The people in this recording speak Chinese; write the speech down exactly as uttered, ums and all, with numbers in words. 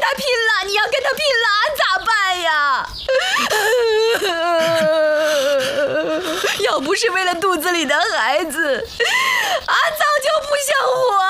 他拼了！你要跟他拼了，咋办呀？要不是为了肚子里的孩子，俺早就不想活。